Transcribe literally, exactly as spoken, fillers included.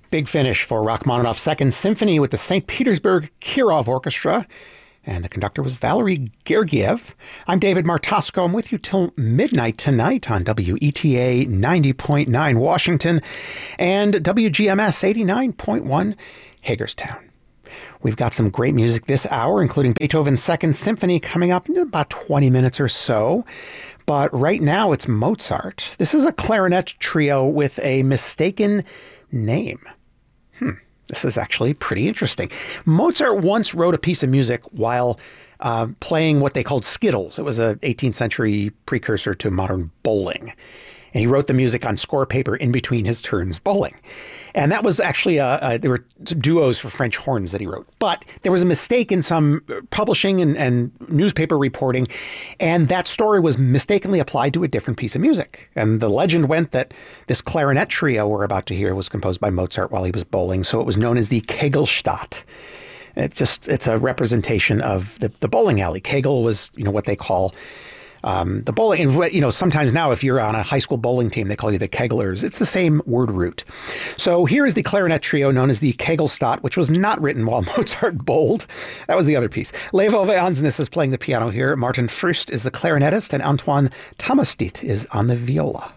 Big finish for Rachmaninoff's Second Symphony with the Saint Petersburg Kirov Orchestra. And the conductor was Valery Gergiev. I'm David Martosco. I'm with you till midnight tonight on W E T A ninety point nine Washington and W G M S eighty-nine point one Hagerstown. We've got some great music this hour, including Beethoven's Second Symphony coming up in about twenty minutes or so. But right now it's Mozart. This is a clarinet trio with a mistaken name. Hmm. This is actually pretty interesting. Mozart once wrote a piece of music while uh, playing what they called skittles. It was an eighteenth century precursor to modern bowling. And he wrote the music on score paper in between his turns bowling. And that was actually, a, a, there were duos for French horns that he wrote. But there was a mistake in some publishing and, and newspaper reporting. And that story was mistakenly applied to a different piece of music. And the legend went that this clarinet trio we're about to hear was composed by Mozart while he was bowling. So it was known as the Kegelstadt. It's just, it's a representation of the, the bowling alley. Kegel was, you know, what they call Um, the bowling, and you know, sometimes now if you're on a high school bowling team, they call you the Keglers. It's the same word root. So here is the clarinet trio known as the Kegelstadt, which was not written while Mozart bowled. That was the other piece. Levo Ansnes is playing the piano here. Martin Früst is the clarinetist, and Antoine Tamastit is on the viola.